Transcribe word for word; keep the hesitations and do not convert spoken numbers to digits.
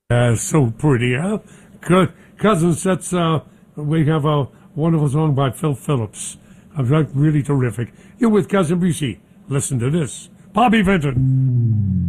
Uh, so pretty, huh? Co- Cousins, that's, uh, we have a wonderful song by Phil Phillips. Uh, really terrific. You're with Cousin Brucey. Listen to this. Bobby Vinton.